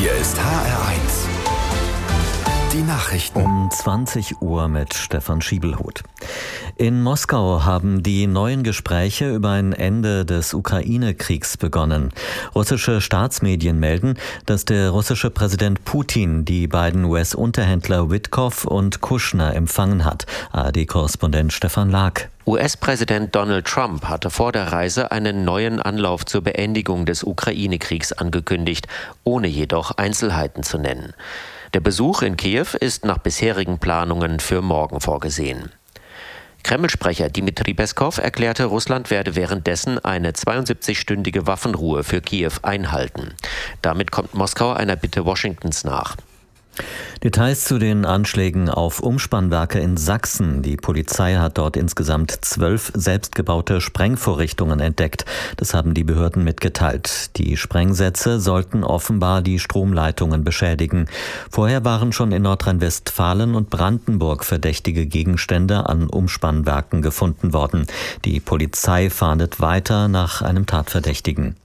Hier ist HR1. Die Nachrichten. Um 20 Uhr mit Stefan Schiebelhuth. In Moskau haben die neuen Gespräche über ein Ende des Ukraine-Kriegs begonnen. Russische Staatsmedien melden, dass der russische Präsident Putin die beiden US-Unterhändler Witkoff und Kushner empfangen hat. ARD-Korrespondent Stefan Lag. US-Präsident Donald Trump hatte vor der Reise einen neuen Anlauf zur Beendigung des Ukraine-Kriegs angekündigt, ohne jedoch Einzelheiten zu nennen. Der Besuch in Kiew ist nach bisherigen Planungen für morgen vorgesehen. Kreml-Sprecher Dmitri Peskow erklärte, Russland werde währenddessen eine 72-stündige Waffenruhe für Kiew einhalten. Damit kommt Moskau einer Bitte Washingtons nach. Details zu den Anschlägen auf Umspannwerke in Sachsen. Die Polizei hat dort insgesamt 12 selbstgebaute Sprengvorrichtungen entdeckt. Das haben die Behörden mitgeteilt. Die Sprengsätze sollten offenbar die Stromleitungen beschädigen. Vorher waren schon in Nordrhein-Westfalen und Brandenburg verdächtige Gegenstände an Umspannwerken gefunden worden. Die Polizei fahndet weiter nach einem Tatverdächtigen.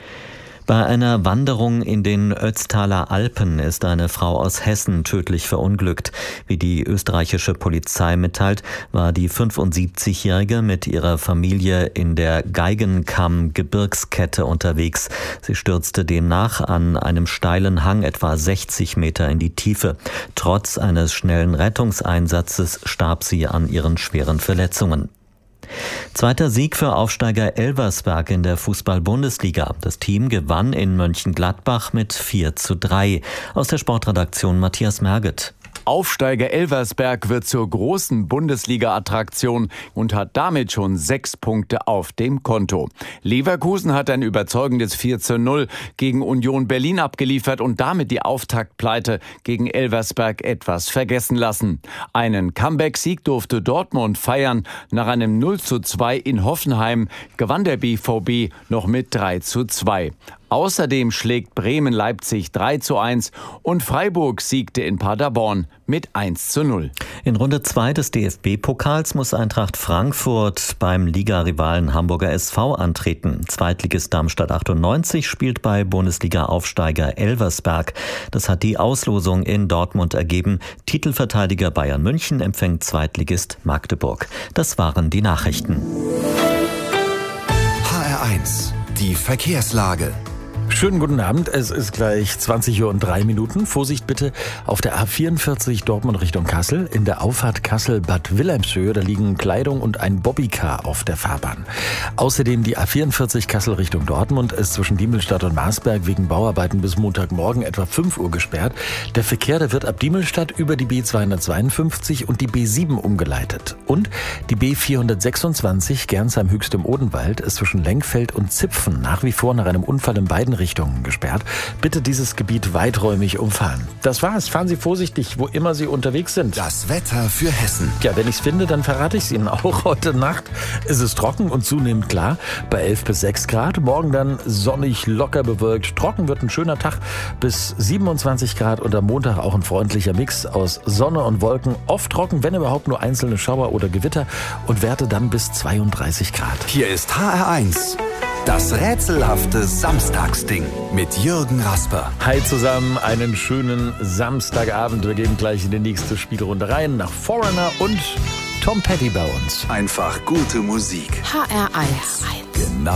Bei einer Wanderung in den Ötztaler Alpen ist eine Frau aus Hessen tödlich verunglückt. Wie die österreichische Polizei mitteilt, war die 75-Jährige mit ihrer Familie in der Geigenkamm-Gebirgskette unterwegs. Sie stürzte demnach an einem steilen Hang etwa 60 Meter in die Tiefe. Trotz eines schnellen Rettungseinsatzes starb sie an ihren schweren Verletzungen. Zweiter Sieg für Aufsteiger Elversberg in der Fußball-Bundesliga. Das Team gewann in Mönchengladbach mit 4:3. Aus der Sportredaktion Matthias Merget. Aufsteiger Elversberg wird zur großen Bundesliga-Attraktion und hat damit schon 6 Punkte auf dem Konto. Leverkusen hat ein überzeugendes 4:0 gegen Union Berlin abgeliefert und damit die Auftaktpleite gegen Elversberg etwas vergessen lassen. Einen Comeback-Sieg durfte Dortmund feiern. Nach einem 0:2 in Hoffenheim gewann der BVB noch mit 3:2. Außerdem schlägt Bremen Leipzig 3:1 und Freiburg siegte in Paderborn mit 1:0. In Runde 2 des DFB-Pokals muss Eintracht Frankfurt beim Ligarivalen Hamburger SV antreten. Zweitligist Darmstadt 98 spielt bei Bundesliga-Aufsteiger Elversberg. Das hat die Auslosung in Dortmund ergeben. Titelverteidiger Bayern München empfängt Zweitligist Magdeburg. Das waren die Nachrichten. HR1, die Verkehrslage. Schönen guten Abend, es ist gleich 20:03 Uhr. Vorsicht bitte auf der A44 Dortmund Richtung Kassel. In der Auffahrt Kassel-Bad Wilhelmshöhe, da liegen Kleidung und ein Bobbycar auf der Fahrbahn. Außerdem die A44 Kassel Richtung Dortmund ist zwischen Diemelstadt und Marsberg wegen Bauarbeiten bis Montagmorgen etwa 5 Uhr gesperrt. Der Verkehr, der wird ab Diemelstadt über die B252 und die B7 umgeleitet. Und die B426 Gernsheim-Höchst im Odenwald ist zwischen Lenkfeld und Zipfen nach wie vor nach einem Unfall in beiden Richtungen gesperrt. Bitte dieses Gebiet weiträumig umfahren. Das war's. Fahren Sie vorsichtig, wo immer Sie unterwegs sind. Das Wetter für Hessen. Ja, wenn ich es finde, dann verrate ich es Ihnen auch. Heute Nacht ist es trocken und zunehmend klar bei 11 bis 6 Grad. Morgen dann sonnig, locker bewölkt. Trocken wird ein schöner Tag bis 27 Grad und am Montag auch ein freundlicher Mix aus Sonne und Wolken. Oft trocken, wenn überhaupt nur einzelne Schauer oder Gewitter und Werte dann bis 32 Grad. Hier ist HR1. Das rätselhafte Samstagsding mit Jürgen Rasper. Hi zusammen, einen schönen Samstagabend. Wir gehen gleich in die nächste Spielrunde rein nach Foreigner und Tom Petty bei uns. Einfach gute Musik. HR1. Genau.